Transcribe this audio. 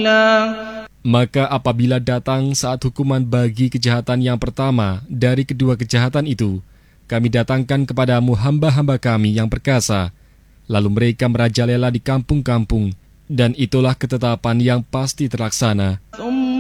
رسولا. Maka apabila datang saat hukuman bagi kejahatan yang pertama dari kedua kejahatan itu, kami datangkan kepadamu hamba-hamba kami yang perkasa, lalu mereka merajalela di kampung-kampung, dan itulah ketetapan yang pasti terlaksana.